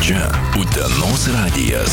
Čia Utenos radijas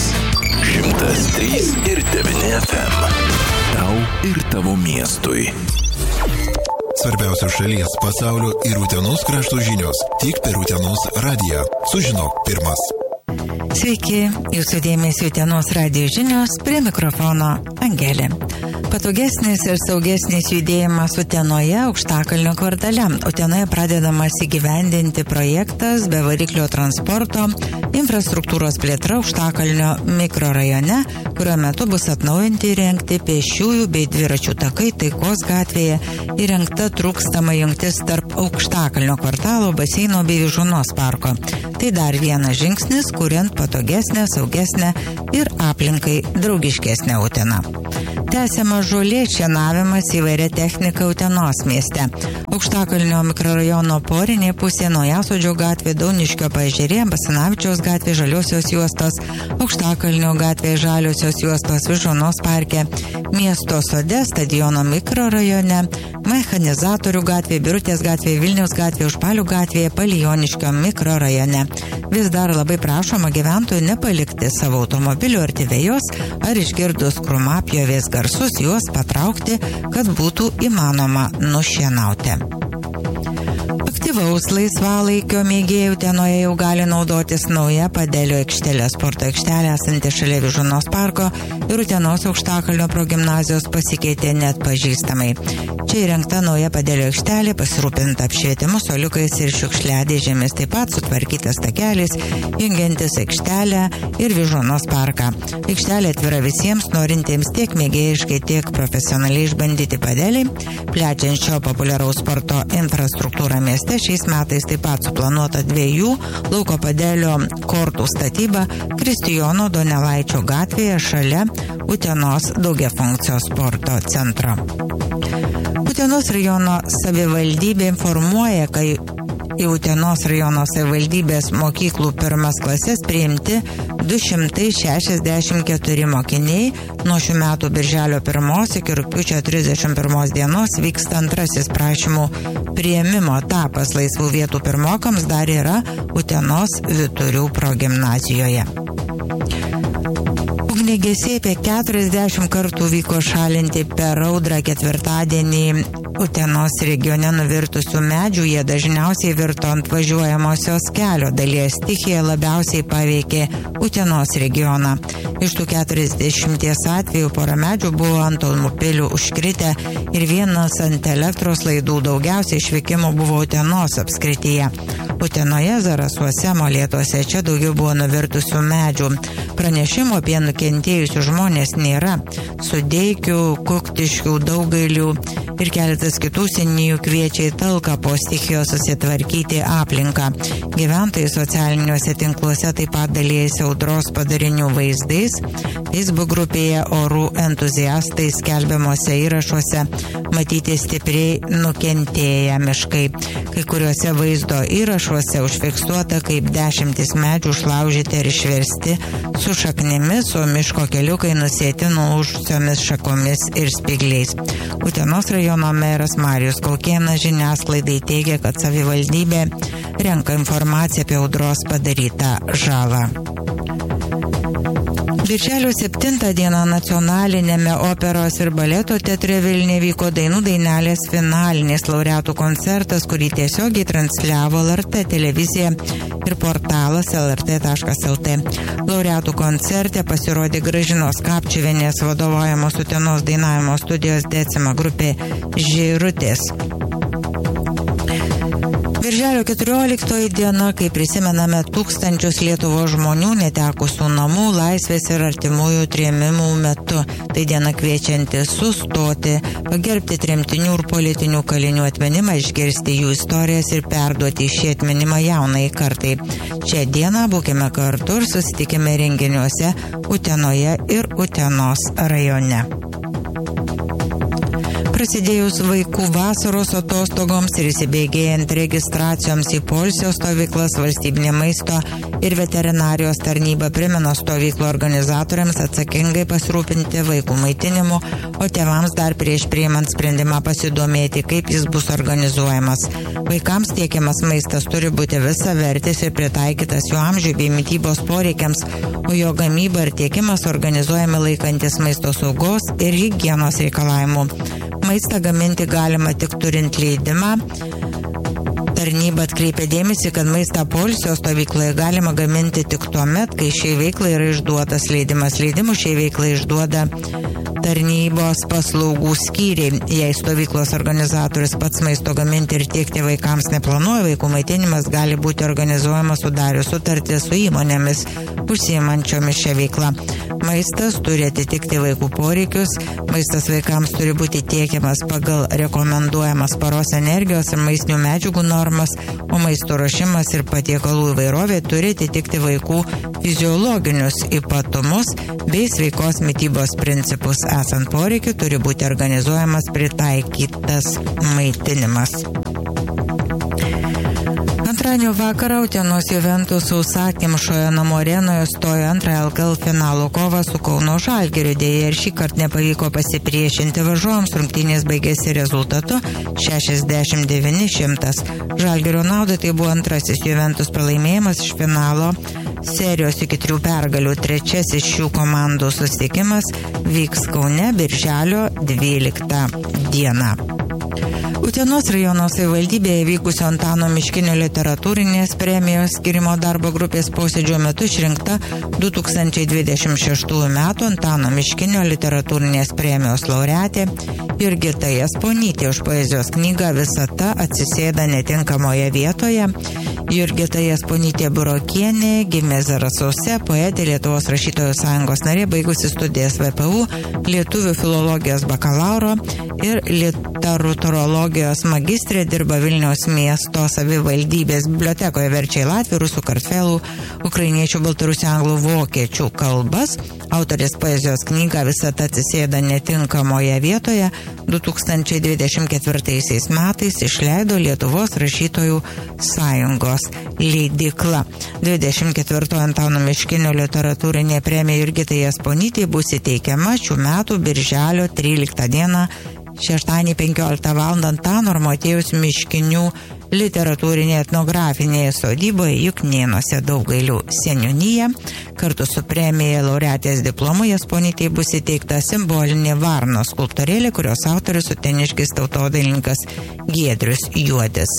103,9 FM. Tau ir tavo miestui. Svarbiausios šalies, pasaulio ir Utenos krašto žinios tik per Utenos radiją. Sužinok pirmas. Sveiki, jūsų dėmesio Utenos radijo žinios, prie mikrofono Angelė. Patogesnis ir saugesnis judėjimas Utenoje Aukštakalnio kvartale. Utenoje pradedamas įgyvendinti projektas be variklio transporto, infrastruktūros plėtra Aukštakalnio mikrorajone, kurio metu bus atnaujinti įrengti pėsčiųjų bei dviračių takai Taikos gatvėje, įrengta trūkstama jungtis tarp Aukštakalnio kvartalo, baseino bei Vyžuonos parko. Tai dar vienas žingsnis, kuriant patogesnę, saugesnę ir aplinkai draugiškesnę Uteną. Tęsiama žolė šienavimas įvairia technika Utenos mieste. Aukštakalnio mikrorajono porinė pusė, Naujasodžio gatvė, Dauniškio paežerė, Basanavičiaus gatvė, Žaliosios juostos, Aukštakalnio gatvė, Žaliosios juostos, Vyžuonos parke, Miesto sode, Stadiono mikrorajone, Mechanizatorių gatvė, Birutės gatvė, Vilniaus gatvė, Užpalių gatvėje, Palijoniškio mikrorajone. Vis dar labai prašoma gyventojų nepalikti savo automobilių arti vejos ar išgirdus krūmapjovės garsus juos patraukti, kad būtų įmanoma nušienauti. Aktyvaus laisvalaikio mėgėjų Utenoje jau gali naudotis nauja Padelio aikštelė, sporto aikštelė esanti šalia Vyžuonos parko ir Utenos Aukštakalnio progimnazijos pasikeitė net pažįstamai. Čia įrengta nauja Padelio aikštelė, pasirūpinta apšvietimu, suoliukais ir šiukšliadėžėmis, taip pat sutvarkytas takelis, jungiantis aikštelę ir Vyžuonos parką. Aikštelė atvira visiems norintiems tiek mėgėjiškai, tiek profesionaliai išbandyti padelį. Plečiant šio populiaraus sporto infrastruktūrą mieste, šiais metais taip pat suplanuota 2 lauko padelio kortų statyba Kristijono Donelaičio gatvėje šalia Utenos daugiafunkcijos sporto centro. Utenos rajono savivaldybė informuoja, kai į Utenos rajono savivaldybės mokyklų pirmas klases priimti 264 mokiniai. Nuo šių metų birželio 1 iki rugpjūčio 31 dienos vyksta antrasis prašymų priėmimo etapas. Laisvų vietų pirmokams dar yra Utenos Vyturių progimnazijoje. Ugniagesiai apie 40 kartų vyko šalinti per audrą ketvirtadienį Utenos regione nuvirtusių medžių. Jie dažniausiai virto ant važiuojamosios kelio dalies. Stichija labiausiai paveikė Utenos regioną. Iš tų 40 atvejų pora medžių buvo ant automobilių užkritę ir vienas ant elektros laidų. Daugiausiai išvykimų buvo Utenos apskrityje. Utenoje, Zarasuose, Molėtuose čia daugiau buvo nuvirtusių medžių. Pranešimo apie nukentėjusių žmonės nėra. Sudeikių, Kuktiškių, Daugailių ir keletas kitų seniūnijų kviečia į talką po stichijos susitvarkyti aplinką. Gyventojai socialiniuose tinkluose taip pat dalijasi audros padarinių vaizdais. Facebook grupėje Orų entuziastai skelbiamuose įrašuose matyti stipriai nukentėję miškai. Kai kuriuose vaizdo įrašuose užfiksuota, kaip 10 medžių išlaužyti ir išversti su šaknimis, o miško keliukai nusėti nulūžusiomis šakomis ir spygliais. Utenos rajono meras Marijus Kaukėnas žiniasklaidai teigia, kad savivaldybė renka informaciją apie audros padarytą žalą. Birželio 7 dieną nacionalinėme operos ir baleto teatre Vilniuje vyko Dainų dainelės finalinis laureatų koncertas, kurį tiesiogiai transliavo LRT televizija ir portalas lrt.lt. Laureatų koncerte pasirodė Gražinos Kapčiuvienės vadovaujamos Utenos dainavimo studijos Decima grupė Žirutės. Birželio 14 diena, kai prisimename tūkstančius Lietuvos žmonių netekusių namų, laisvės ir artimųjų trėmimų metu. Tai diena kviečianti sustoti, pagerbti tremtinių ir politinių kalinių atminimą, išgirsti jų istorijas ir perduoti šį atminimą jaunai kartai. Šią dieną būkime kartu ir susitikime renginiuose Utenoje ir Utenos rajone. Prasidėjus vaikų vasaros atostogoms ir įsibėgėjant registracijoms į poilsio stovyklas, valstybinė maisto ir veterinarijos tarnyba primena stovyklų organizatoriams atsakingai pasirūpinti vaikų maitinimu, o tėvams dar prieš priimant sprendimą pasidomėti, kaip jis bus organizuojamas. Vaikams tiekiamas maistas turi būti visavertis ir pritaikytas jų amžiui bei mitybos poreikiams, o jo gamyba ir tiekimas organizuojami laikantis maisto saugos ir higienos reikalavimų. Maistą gaminti galima tik turint leidimą. Tarnyba atkreipia dėmesį, kad maistą poilsio stovykloje galima gaminti tik tuomet, kai šiai veiklai yra išduotas leidimas. Leidimų šiai veiklai išduoda tarnybos paslaugų skyriai. Jei stovyklos organizatorius pats maisto gaminti ir tiekti vaikams neplanuoja, vaikų maitinimas gali būti organizuojamas sudarius sutartį su įmonėmis užsiimančiomis šią veiklą. Maistas turi atitikti vaikų poreikius, maistas vaikams turi būti tiekiamas pagal rekomenduojamas paros energijos ir maistinių medžiagų normas, o maisto ruošimas ir patiekalų įvairovė turi atitikti vaikų fiziologinius ypatumus bei sveikos mitybos principus. Esant poreikiu, turi būti organizuojamas pritaikytas maitinimas. Antradienio vakarą Utenos Juventus sausakimšoje namų arenoje stojo antrąją LKL finalo kovą su Kauno Žalgiriu. Deja ir šį kartą nepavyko pasipriešinti varžovams, rungtynės baigėsi rezultatu 69-100. Žalgirio naudai tai buvo antrasis Juventus pralaimėjimas iš finalo serijos iki 3 pergalių. Trečiasis šių komandų susitikimas vyks Kaune birželio 12 dieną. Utenos rajono savivaldybėje vykusio Antano Miškinio literatūrinės premijos skirimo darbo grupės posėdžio metu išrinkta 2026 metų Antano Miškinio literatūrinės premijos laureatė Jurgita Jasponytė už poezijos knygą Visata atsisėda netinkamoje vietoje. Jurgita Jasponytė Burokienė gimė Zarasuose, poetė, Lietuvos rašytojų sąjungos narė, baigusi studijas VPU, lietuvių filologijos bakalauro ir literatūrologijos magistrė, dirba Vilniaus miesto savivaldybės bibliotekoje, verčia į latvių, rusų, kartvelų, ukrainiečių, baltarusių, anglų, vokiečių kalbas. Autorės poezijos knyga Visata atsisėda netinkamoje vietoje 2024 metais išleido Lietuvos rašytojų sąjungos leidykla. 24 Antano Miškinio literatūrinė premija Jurgitai Jasponytei bus įteikiama šių metų birželio 13 dieną, šeštadienį 15 val. Antano ir Motiejaus Miškinių literatūrinėje etnografinėje sodyboje Juknėnuose Daugailių seniūnija. Kartu su premija laureatės diplomu Jasponytei bus įteikta simbolinė varnos skulptūrėlė, kurios autorius uteniškis tautodailininkas Giedrius Juodis.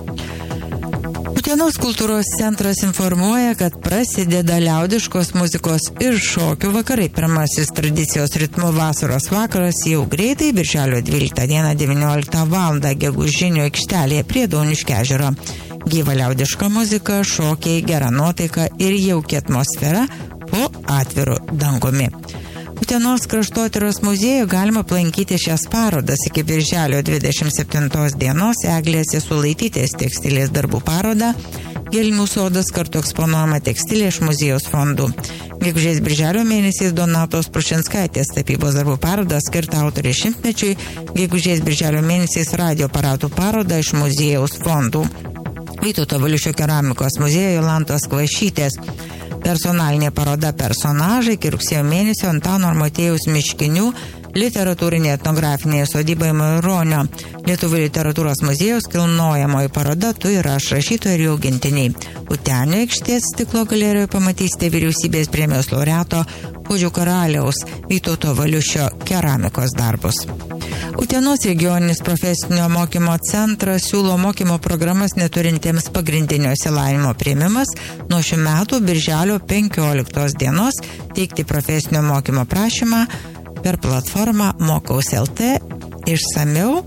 Utenos kultūros centras informuoja, kad prasideda liaudiškos muzikos ir šokių vakarai. Pirmasis tradicijos ritmų vasaros vakaras jau greitai, birželio 12 dieną 19 val. Gegužinio aikštelėje prie Dauniškio ežero. Gyva liaudiška muzika, šokiai, gera nuotaika ir jauki atmosfera po atviru dangumi. Utenos kraštotyros muziejų galima aplankyti šias parodas iki birželio 27 dienos. Eglės Jasulaitytės tekstilės darbų paroda, Gelmių sodas kartu eksponuojama tekstilė iš muziejaus fondų. Gegužės birželio mėnesiais Donatos Prušinskaitės tapybos darbų paroda skirta autorės šimtmečiui, gegužės birželio mėnesiais radio aparatų paroda iš muziejaus fondų. Vytauto Valiušio keramikos muziejo Jolantos Kvašytės personalinė paroda personažai iki rugsėjo mėnesio Antano ir Motiejaus Miškinių literatūrinė etnografinėje sodyboje Maironio Lietuvių literatūros muziejaus kilnojamoji paroda Tu ir aš rašytojai ir jų augintiniai. Utenio aikštės stiklo galerijoje pamatysite vyriausybės premijos laureato Puodžių karaliaus Vytauto Valiušio keramikos darbus. Utenos regioninis profesinio mokymo centras siūlo mokymo programas neturintiems pagrindinio išsilavinimo priėmimas nuo šių metų birželio 15 dienos teikti profesinio mokymo prašymą per platformą Mokaus.lt išsamiau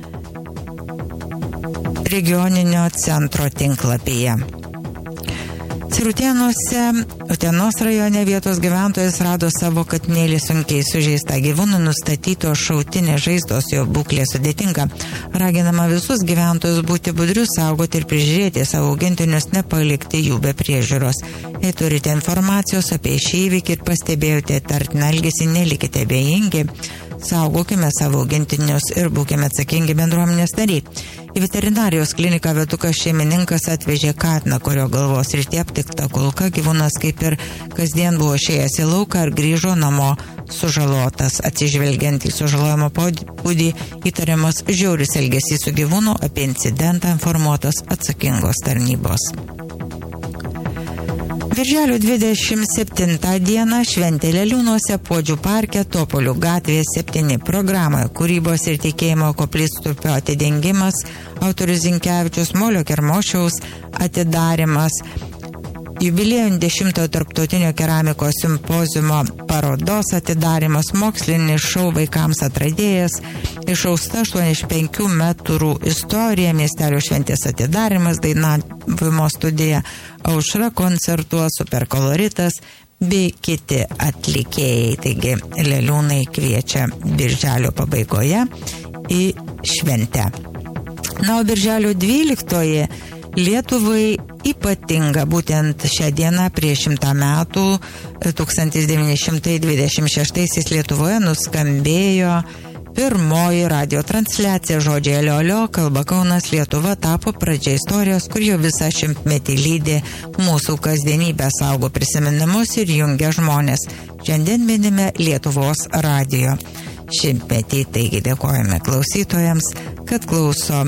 regioninio centro tinklapyje. Sirutėnuose, Utenos rajone vietos gyventojas rado savo katinėlį sunkiai sužeistą gyvūną, nustatytos šautinės žaizdos, jo būklė sudėtinga. Raginama visus gyventojus būti budrius, saugoti ir prižiūrėti savo augintinius, nepalikti jų be priežiūros. Jei turite informacijos apie šį įvykį ir pastebėjote tartiną elgesį, nelikite abejingi. Saugokime savo augintinius ir būkime atsakingi bendruomenės nariai. Į veterinarijos kliniką vedukas šeimininkas atvežė katiną, kurio galvos rytie aptikta kulka. Gyvūnas kaip ir kasdien buvo išėjęs į lauką ir grįžo namo sužalotas. Atsižvelgiant į sužalojimo pobūdį, įtariamas žiauris elgesys su gyvūnu, apie incidentą informuotas atsakingos tarnybos. Birželio 27 dieną šventė Leliūnuose Puodžių parke Topolių gatvėje 7 programoje kūrybos ir tikėjimo koplytstulpio atidengimas, autorius Zinkevičius, Molio Kermošiaus atidarymas, jubiliejų 10-ojo tarptautinio keramikos simpoziumo parodos atidarymas, mokslinis šou vaikams atradėjas, išausta 85 metrų istorija, miestelio šventės atidarymas, dainavimo studija Aušra koncertuos, superkoloritas bei kiti atlikėjai. Taigi Leliūnai kviečia birželio pabaigoje į šventę. Na, o birželio 12 Lietuvai ypatinga, būtent šią dieną prieš 100 metų 1926 Lietuvoje nuskambėjo pirmoji radio transliacija. Žodžiai alio alio, kalba Kaunas, Lietuva tapo pradžia istorijos, kur jau visą šimtmetį lydi mūsų kasdienybę, saugo prisiminimus ir jungia žmonės. Šiandien minime Lietuvos radijo šimtmetį, taigi dėkojame klausytojams, kad klauso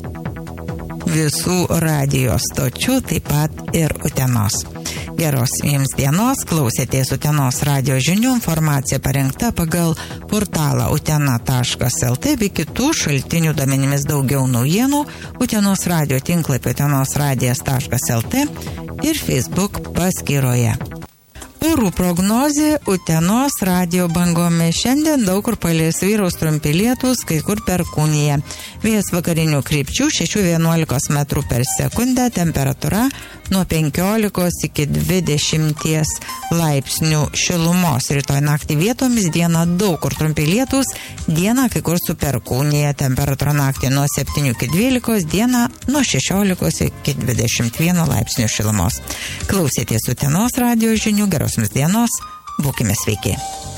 visų radijo stočių, taip pat ir Utenos. Geros jums dienos, klausėtės Utenos radijo žinių, informacija parengta pagal portalą utena.lt bei kitų šaltinių duomenimis. Daugiau naujienų Utenos radijo tinklapį utenosradijas.lt ir Facebook paskyroje. Orų prognozė Utenos radijo bangomis. Šiandien daug kur palis, vyraus trumpi lietūs, kai kur perkūnija. Vėjas vakarinių krypčių 6–11 metrų per sekundę, temperatūra nuo 15 iki 20 laipsnių šilumos. Rytoj naktį vietomis, dieną daug kur trumpi lietūs, dieną kai kur su perkūnija, temperatūra naktį nuo 7 iki 12, dieną nuo 16 iki 21 laipsnių šilumos. Klausėtės Utenos radijo žinių, geros jums dienos, būkime sveiki.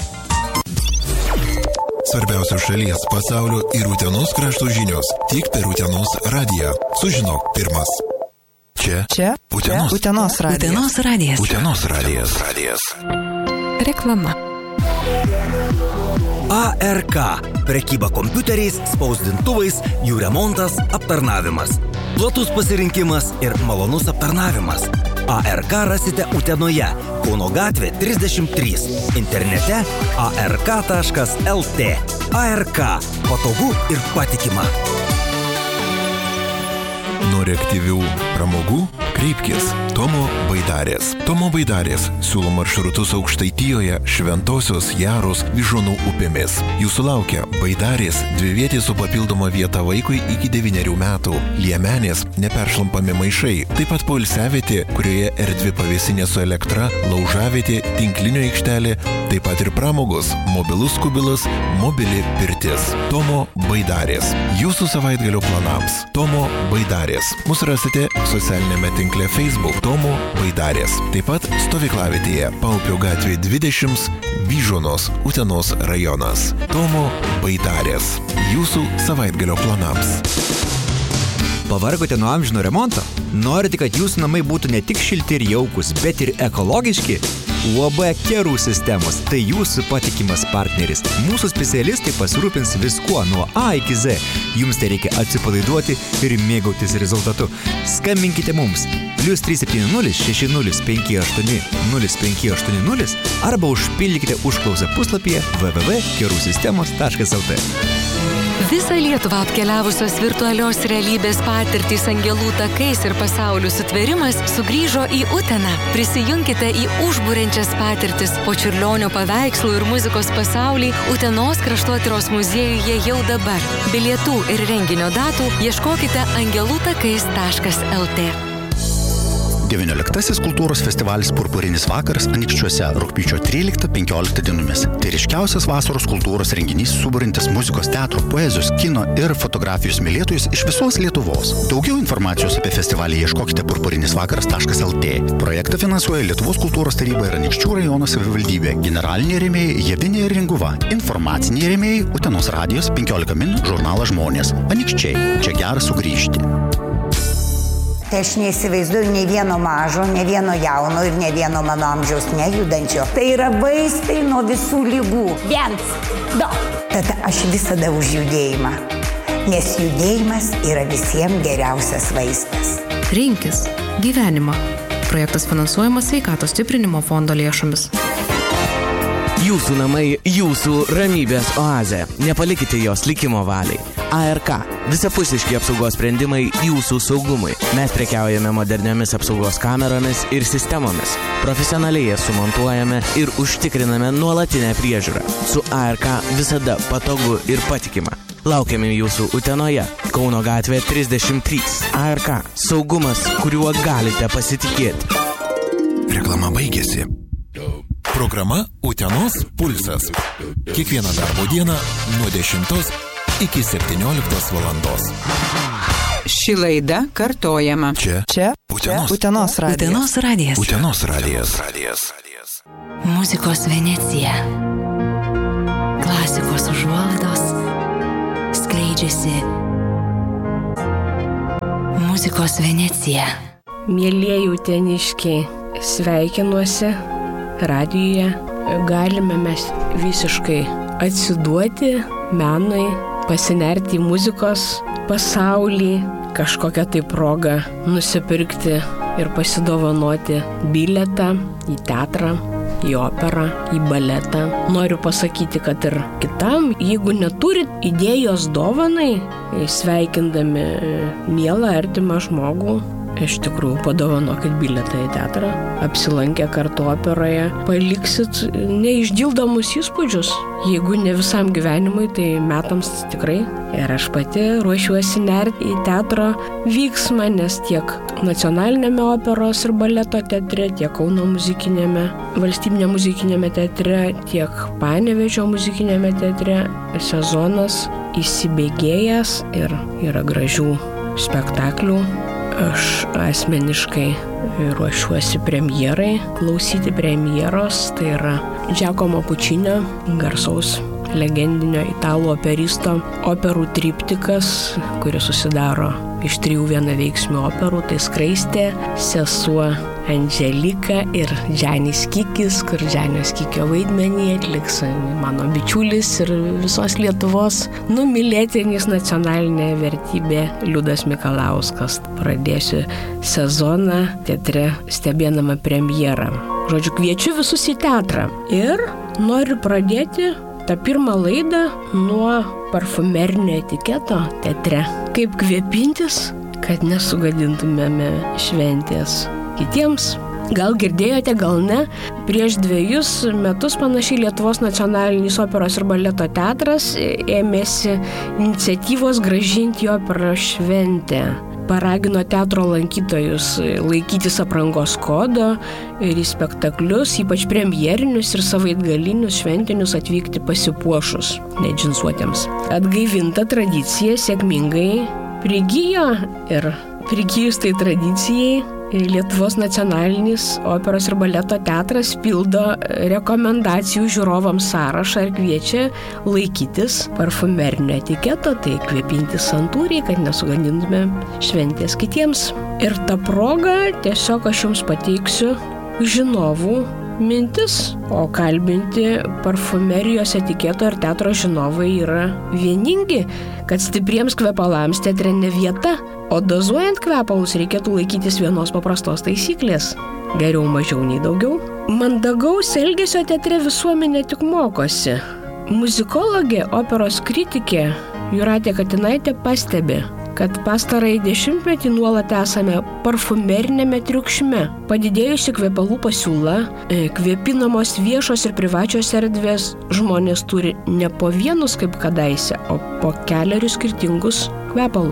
Svarbiausios šalies, pasaulio ir Utenos krašto žinios tik per Utenos radiją. Sužinok pirmas. Čia Utenos radijas. Utenos radijas. Reklama. ARK. Prekyba kompiuteriais, spausdintuvais, jų remontas, aptarnavimas. Platus pasirinkimas ir malonus aptarnavimas. ARK rasite Utenoje, Kauno gatvė 33. Internete ark.lt. ARK. Patogu ir patikima. Nori aktyvių pramogų? Kreipkis Tomo Baidarės. Tomo Baidarės siūlo maršrutus Aukštaitijoje, Šventosios, Jaros, Vyžuonų upėmis. Jūsų laukia Baidarės, dvivietė su papildoma vieta vaikui iki 9 metų, Liemenės, neperšlampami maišai, taip pat poilsiavietė, kurioje erdvi pavėsinė su elektra, laužavietė, tinklinio aikštelė, taip pat ir pramogos, mobilus kubilas, mobili pirtis. Tomo Baidarės. Jūsų savaitgalio planams. Tomo Baidarės. Mūsų rasite socialinėme tinkle Facebook Tomo Baidarės. Taip pat stovyklavietėje Paupio gatvė 20, Vyžuonos, Utenos rajonas. Tomo Baidarės. Jūsų savaitgalio planams. Pavargote nuo amžino remonto? Norite, kad jūsų namai būtų ne tik šilti ir jaukus, bet ir ekologiški? UAB Kerų sistemos – tai jūsų patikimas partneris. Mūsų specialistai pasirūpins viskuo nuo A iki Z. Jums tai reikia atsipalaiduoti ir mėgautis rezultatu. Skambinkite mums +370 60 58 0580 arba užpildykite užklausą puslapyje www.kerusistemos.lt. Visą Lietuvą apkeliavusios virtualios realybės patirtys angelų takais ir pasaulių sutvėrimas sugrįžo į Uteną. Prisijunkite į užburiančias patirtis po Čiurlionio paveikslų ir muzikos pasaulį Utenos kraštotyros muziejuje jau dabar. Bilietų ir renginio datų ieškokite angelutakais.lt. 19 kultūros festivalis Purpurinis vakaras Anykščiuose rugpjūčio 13-15 dienomis. Tai ryškiausias vasaros kultūros renginys suburintis muzikos, teatro, poezijos, kino ir fotografijos mylėtojus iš visos Lietuvos. Daugiau informacijos apie festivalį ieškokite purpurinisvakaras.lt. Projektą finansuoja Lietuvos kultūros taryba ir Anykščių rajono savivaldybė. Generaliniai rėmėjai Javinė ir Ringuva. Informaciniai rėmėjai Utenos radijos 15 min žurnalas Žmonės. Anykščiai. Čia gera sugrįžti. Tai aš neįsivaizduoju nei vieno mažo, nei vieno jauno ir nei vieno mano amžiaus nejudančio. Tai yra vaistai nuo visų lygų. 1, 2. Tada aš visada už judėjimą, nes judėjimas yra visiems geriausias vaistas. Rinkis gyvenimą. Projektas finansuojamas Sveikatos stiprinimo fondo lėšomis. Jūsų namai, jūsų ramybės oazė. Nepalikite jos likimo valiai. ARK. Visapusiški apsaugos sprendimai jūsų saugumui. Mes prekiaujame moderniomis apsaugos kameromis ir sistemomis. Profesionaliai jas sumontuojame ir užtikriname nuolatinę priežiūrą. Su ARK visada patogu ir patikima. Laukiame jūsų Utenoje, Kauno gatvė 33. ARK. Saugumas, kuriuo galite pasitikėti. Reklama baigėsi. Programa Utenos pulsas. Kiekvieną darbo dieną nuo 10 iki 17 valandos. Ši laida kartojama. Čia Utenos radijas. Utenos radijas. Muzikos Venecija. Klasikos užuolaidos skleidžiasi. Muzikos Venecija. Mielieji uteniškiai, sveikinuosi radijuje. Galime mes visiškai atsiduoti menui, pasinerti į muzikos pasaulį, kažkokią tai progą nusipirkti ir pasidovanoti bilietą į teatrą, į operą, į baletą. Noriu pasakyti, kad ir kitam, jeigu neturit idėjos dovanai, sveikindami mielą artimą žmogų, iš tikrųjų padovanokit bilietą į teatrą, apsilankę kartu operoje, paliksit neišdildomus įspūdžius. Jeigu ne visam gyvenimui, tai metams tikrai. Ir aš pati ruošiuosi nerti į teatro vyksmą, nes tiek Nacionalinėme operos ir baleto teatre, tiek Kauno valstybinėme muzikinėme teatre, tiek Panevėžio muzikinėme teatre sezonas įsibėgėjęs ir yra gražių spektaklių. Aš asmeniškai ruošiuosi premjerai, klausyti premjeros, tai yra Giacomo Puccino, garsaus legendinio italų operisto, operų triptikas, kuris susidaro iš 3 vienaveiksmių operų, tai Skraistė, Sesuo Andželika ir Džanis Kikis, kur Džanio Kikio vaidmenį atliks mano bičiulis ir visos Lietuvos numylėtinis nacionalinė vertybė Liudas Mikalauskas. Pradėsiu sezoną teatre stebėdama premjerą. Žodžiu, kviečiu visus į teatrą ir noriu pradėti tą pirmą laidą nuo parfumerinio etiketo teatre. Kaip kvėpintis, kad nesugadintumėme šventės kitiems. Gal girdėjote, gal ne. Prieš 2 metus panašiai Lietuvos nacionalinis operos ir baleto teatras ėmėsi iniciatyvos grąžinti operos šventę. Paragino teatro lankytojus laikytis aprangos kodo ir į spektaklius, ypač premjerinius ir savaitgalinius šventinius atvykti pasipuošus, ne džinsuotėms. Atgaivinta tradicija sėkmingai prigijo ir prigijus tai tradicijai Lietuvos nacionalinis operos ir baleto teatras pildo rekomendacijų žiūrovams sąrašą ir kviečia laikytis parfumerinio etiketo, tai kvėpinti santūriai, kad nesugadintume šventės kitiems. Ir tą progą tiesiog aš jums pateiksiu žinovų mintis, o kalbinti parfumerijos etiketo ir teatro žinovai yra vieningi, kad stipriems kvepalams teatre ne vieta, o dozuojant kvepalus reikėtų laikytis vienos paprastos taisyklės. Geriau mažiau nei daugiau. Mandagaus elgesio teatre visuomenė tik mokosi. Muzikologė, operos kritikė Jūratė Katinaitė pastebi, kad pastarąjį 10-metį nuolat esame parfumerinėme triukšme. Padidėjusi kvepalų pasiūla, kvėpinamos viešos ir privačios erdvės, žmonės turi ne po vienus kaip kadaise, o po 4 skirtingus kvepalus.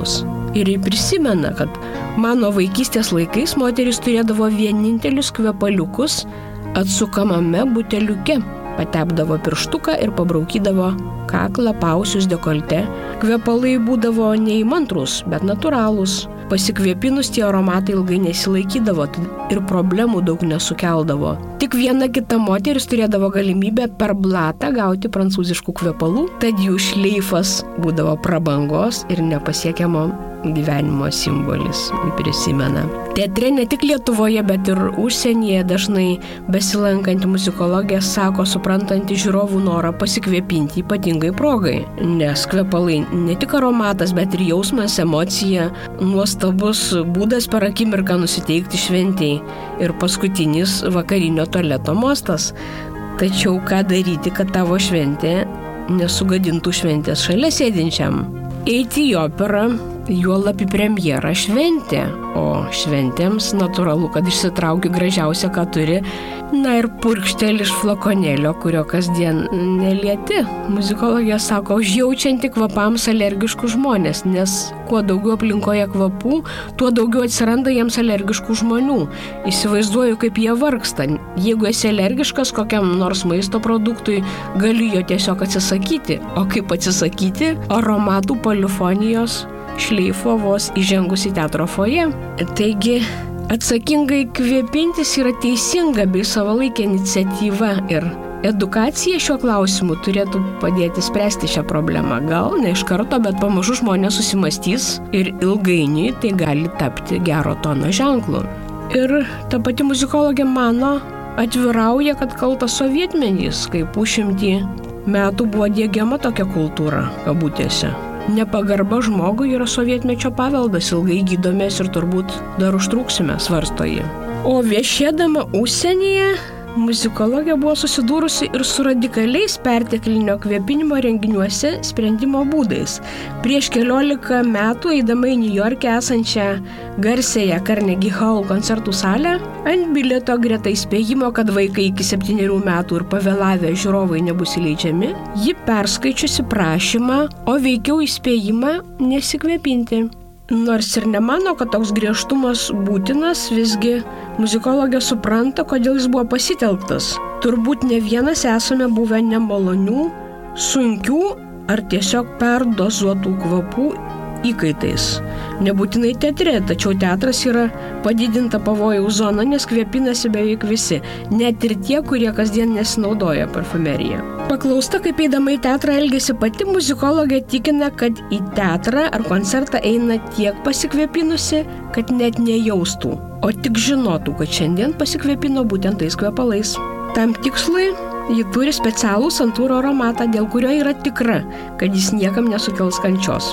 Ir jie prisimena, kad mano vaikystės laikais moteris turėdavo vienintelius kvepaliukus atsukamame buteliuke. Patepdavo pirštuką ir pabraukydavo kaklą, pausius, dekolte. Kvepalai būdavo neįmantrus, bet natūralūs. Pasikvėpinus tie aromatai ilgai nesilaikydavo ir problemų daug nesukeldavo. Tik viena kita moteris turėdavo galimybę per blatą gauti prancūziškų kvepalų, tad jų šleifas būdavo prabangos ir nepasiekiamo gyvenimo simbolis, prisimena. Teatre ne tik Lietuvoje, bet ir užsienyje dažnai besilankanti muzikologė sako, suprantanti žiūrovų norą pasikvėpinti ypatingai progai, nes kvepalai ne tik aromatas, bet ir jausmas, emocija, nuostabus būdas per akimirką nusiteikti šventei ir paskutinis vakarinio tualeto mostas. Tačiau ką daryti, kad tavo šventė nesugadintų šventės šalia sėdinčiam? Eiti į operą, juolab į premjerą šventė, o šventėms natūralu, kad išsitrauki gražiausią, ką turi, na ir purkštelį iš flakonėlio, kurio kasdien nelieti. Muzikologija sako, užjaučianti kvapams alergiškų žmonės, nes kuo daugiau aplinkoje kvapų, tuo daugiau atsiranda jiems alergiškų žmonių. Įsivaizduoju, kaip jie vargsta. Jeigu esi alergiškas kokiam nors maisto produktui, gali jo tiesiog atsisakyti. O kaip atsisakyti? Aromatų polifonijos šleifo vos įžengus į teatro foje. Taigi, atsakingai kvėpintis yra teisinga bei savalaikė iniciatyva ir edukacija šiuo klausimu turėtų padėti spręsti šią problemą. Gal ne iš karto, bet pamažu žmonės susimastys ir ilgainiui tai gali tapti gero tono ženklu. Ir ta pati muzikologė mano, atvirauja, kad kaltas sovietmenis, kai pusšimtį metų buvo diegiama tokia kultūra, kabutėse. Nepagarba žmogui yra sovietmečio paveldas, ilgai gydomės ir turbūt dar užtruksime, svarsto ji. O viešėdama užsienyje, muzikologė buvo susidūrusi ir su radikaliais perteklinio kvėpinimo renginiuose sprendimo būdais. Prieš 14 metų, eidama į Niujorke esančią garsiąją Carnegie Hall koncertų salę, ant bilieto greta įspėjimo, kad vaikai iki 7 metų ir pavėlavę žiūrovai nebus įleidžiami, ji perskaičiusi prašymą, o veikiau įspėjimą nesikvėpinti. Nors ir nemano, kad toks griežtumas būtinas, visgi muzikologė supranta, kodėl jis buvo pasitelktas. Turbūt ne vienas esame buvę nemalonių, sunkių ar tiesiog perdozuotų kvapų įkaitais. Nebūtinai teatre, tačiau teatras yra padidinta pavojaus zona, nes kvėpinasi beveik visi, net ir tie, kurie kasdien nesinaudoja parfumerija. Paklausta, kaip eidama į teatrą elgėsi pati, muzikologė tikina, kad į teatrą ar koncertą eina tiek pasikvėpinusi, kad net nejaustų, o tik žinotų, kad šiandien pasikvėpino būtent tais kvepalais. Tam tikslui ji turi specialų santūro aromatą, dėl kurio yra tikra, kad jis niekam nesukels kančios.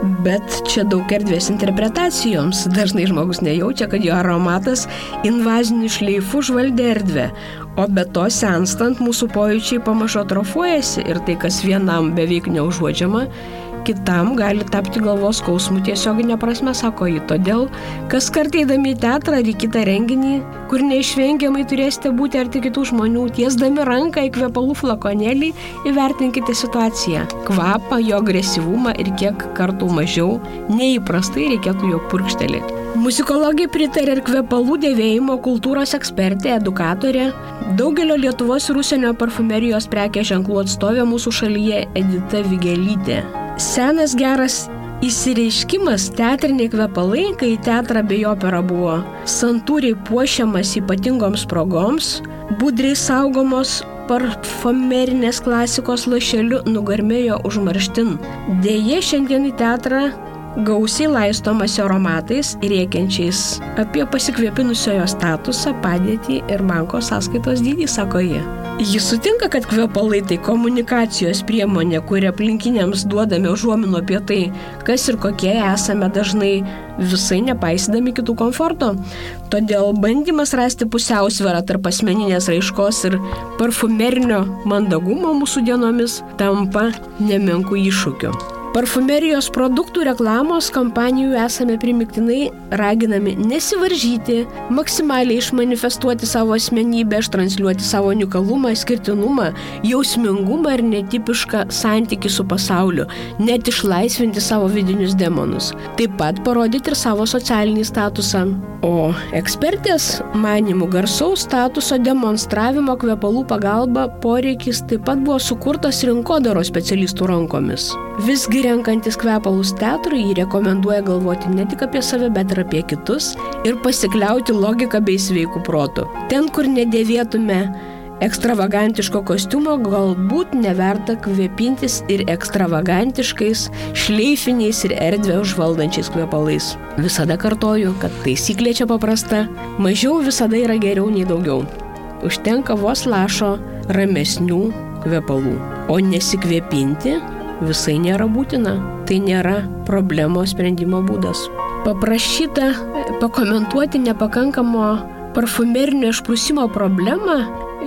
Bet čia daug erdvės interpretacijoms. Dažnai žmogus nejaučia, kad jo aromatas invaziniu šleifu žvaldė erdvę, o be to senstant mūsų pojūčiai pamažu atrofuojasi ir tai, kas vienam beveik neužuodžiama, kitam gali tapti galvos skausmu tiesioginė prasme, sako ji. Todėl, kas kartą eidami į teatrą ar į kitą renginį, kur neišvengiamai turėsite būti arti kitų žmonių, tiesdami ranką į kvepalų flakonėlį, įvertinkite situaciją, kvapą, jo agresyvumą ir kiek kartų mažiau neįprastai reikėtų jo purkštelėti. Muzikologė pritarė ir kvepalų dėvėjimo kultūros ekspertė, edukatorė, daugelio Lietuvos ir užsienio parfumerijos prekės ženklų atstovė mūsų šalyje Edita Vigelytė. Senas geras įsireiškimas teatriniai kvepalai, kai į teatrą bei operą buvo santūriai puošiamas ypatingoms progoms, budriai saugomos parfumerinės klasikos lašeliu, nugarmėjo užmarštin. Deja, šiandien į teatrą gausiai laistomasi aromatais ir rėkiančiais apie pasikvėpinusiojo statusą, padėtį ir banko sąskaitos dydį, sako ji. Ji sutinka, kad kvepalai tai komunikacijos priemonė, kuri aplinkiniams duodame užuominų apie tai, kas ir kokie esame, dažnai visai nepaisydami kitų komforto. Todėl bandymas rasti pusiausvyrą tarp asmeninės raiškos ir parfumerinio mandagumo mūsų dienomis tampa nemenku iššūkiu. Parfumerijos produktų reklamos kampanijų esame primiktinai raginami nesivaržyti, maksimaliai išmanifestuoti savo asmenybę, ištransliuoti savo unikalumą, skirtinumą, jausmingumą ir netipišką santykį su pasauliu, net išlaisvinti savo vidinius demonus. Taip pat parodyti ir savo socialinį statusą. O ekspertės manymų garsaus statuso demonstravimo kvepalų pagalba poreikis taip pat buvo sukurtas rinkodaros specialistų rankomis. Visgi renkantis kvepalus teatrui, jį rekomenduoja galvoti ne tik apie save, bet ir apie kitus ir pasikliauti logiką bei sveikų protų. Ten, kur nedėvėtume ekstravagantiško kostiumo, galbūt neverta kvėpintis ir ekstravagantiškais, šleifiniais ir erdvę užvaldančiais kvepalais. Visada kartoju, kad taisyklė čia paprasta, mažiau visada yra geriau nei daugiau. Užtenka vos lašo ramesnių kvepalų, o nesikvėpinti visai nėra būtina. Tai nėra problemos sprendimo būdas. Paprašyta pakomentuoti nepakankamo parfumerinio išprusimo problemą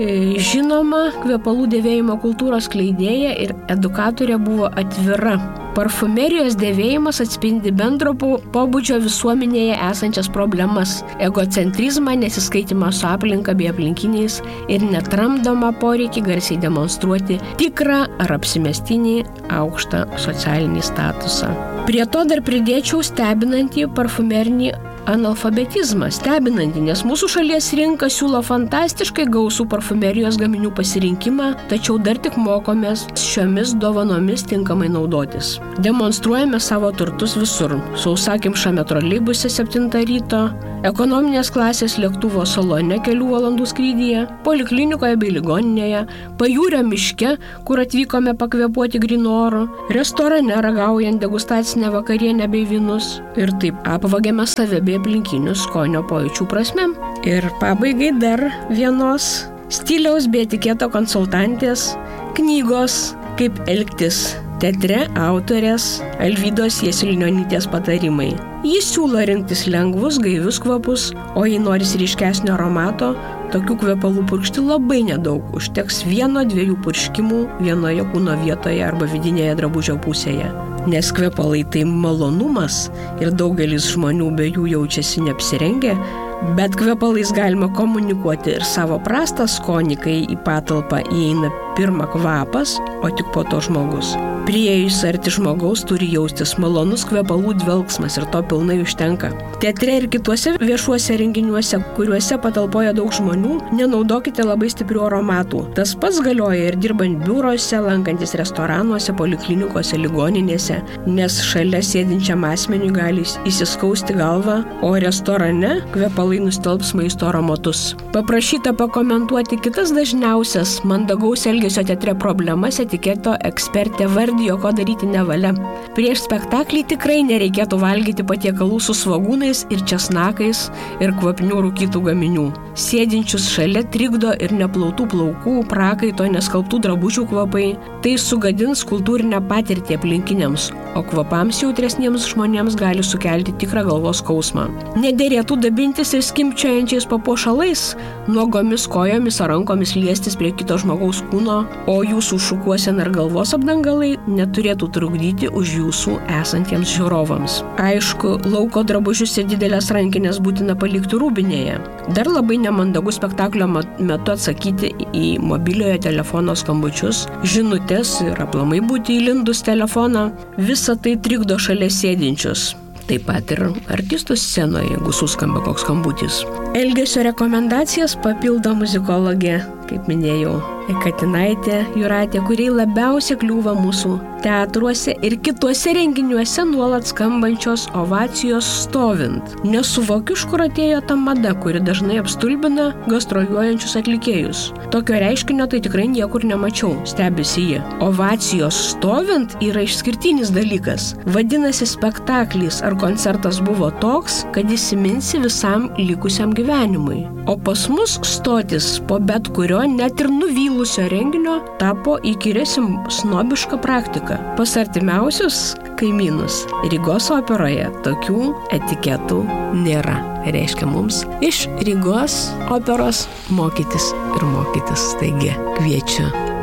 žinoma kvepalų dėvėjimo kultūros skleidėja ir edukatorė buvo atvira. Parfumerijos dėvėjimas atspindi bendro pobūdžio visuomenėje esančias problemas – egocentrizmą, nesiskaitimą su aplinka bei aplinkiniais ir netramdomą poreikį garsiai demonstruoti tikrą ar apsimestinį aukštą socialinį statusą. Prie to dar pridėčiau stebinantį parfumerinį analfabetizmą. Stebinantį, nes mūsų šalies rinka siūlo fantastiškai gausų parfumerijos gaminių pasirinkimą, tačiau dar tik mokomės šiomis dovanomis tinkamai naudotis. Demonstruojame savo turtus visur. Sausakimšame troleibuse 7 ryto, ekonominės klasės lėktuvo salone kelių valandų skrydyje, poliklinikoje bei ligoninėje, pajūrio miške, kur atvykome pakvėpuoti grynu oru, restorane ragaujant degustacinę vakarienę bei vynus ir taip apvagėme save bei aplinkinius skonio pojūčių prasmėm. Ir pabaigai dar vienos stiliaus bei etiketo konsultantės knygos Kaip elgtis teatre autorės Alvydos Jasilnionytės patarimai. Jis siūlo rinktis lengvus, gaivius kvapus, o jei noris ryškesnio aromato, tokių kvepalų purkšti labai nedaug. Užteks 1-2 purškimų vienoje kūno vietoje arba vidinėje drabužio pusėje. Nes kvepalai tai malonumas ir daugelis žmonių be jų jaučiasi neapsirengę, bet kvepalais galima komunikuoti ir savo prastą skonį, kai į patalpą įeina pirma kvapas, o tik po to žmogus. Priėjus arti žmogaus turi jaustis malonus kvepalų dvelksmas ir to pilnai užtenka. Teatre ir kituose viešuose renginiuose, kuriuose patalpoja daug žmonių, nenaudokite labai stiprių aromatų. Tas pats galioja ir dirbant biuruose, lankantis restoranuose, poliklinikose, ligoninėse, nes šalia sėdinčiam asmeniui gali įsiskausti galvą, o restorane kvepalai nustelbs maisto aromatus. Paprašyta pakomentuoti kitas dažniausias mandagaus elgesio teatre problemas etiketo ekspertė vardijo, ko daryti nevalia. Prieš spektaklį tikrai nereikėtų valgyti patiekalų su svogūnais ir česnakais ir kvapnių rūkytų gaminių. Sėdinčius šalia trikdo ir neplautų plaukų, prakaito, neskalbtų drabužių kvapai. Tai sugadins kultūrinę patirtį aplinkiniams, o kvapams jautresniems žmonėms gali sukelti tikrą galvos skausmą. Nederėtų dabintis ir skimpčiojančiais papuošalais, nuogomis kojomis ar rankomis liestis prie kito žmogaus kūno, o jūsų šukuosena ir galvos apdangalai neturėtų trukdyti už jūsų esantiems žiūrovams. Aišku, lauko drabužius ir didelės rankinės būtina palikti rūbinėje. Dar labai nemandagu spektaklio metu atsakyti į mobiliojo telefono skambučius, žinutės ir aplamai būti įlindus telefoną. Visa tai trikdo šalia sėdinčius. Taip pat ir artistų scenoje, jeigu suskamba koks skambutis. Elgesio rekomendacijas papildo muzikologė, kaip minėjau, Katinaitė Jūratė, kuriai labiausiai kliūva mūsų teatruose ir kituose renginiuose nuolat skambančios ovacijos stovint. Nesuvokiu, iš kur atėjo ta mada, kuri dažnai apstulbina gastroliuojančius atlikėjus. Tokio reiškinio tai tikrai niekur nemačiau, stebisi ji. Ovacijos stovint yra išskirtinis dalykas. Vadinasi, spektaklis ar koncertas buvo toks, kad įsiminsi visam likusiam gyvenimui. O pas mus stotis po bet kurio, net ir nuvylusio renginio, tapo įkyria snobiška praktika. Pas artimiausius kaimynus Rygos operoje tokių etiketų nėra. Reiškia mums iš Rygos operos mokytis ir mokytis. Taigi kviečiu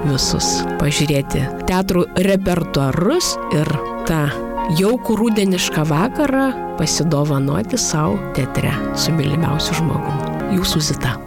visus pažiūrėti teatrų repertuarus ir tą jaukų rudenišką vakarą pasidovanoti savo teatre su mylimiausiu žmogumi. Jūsų Zita.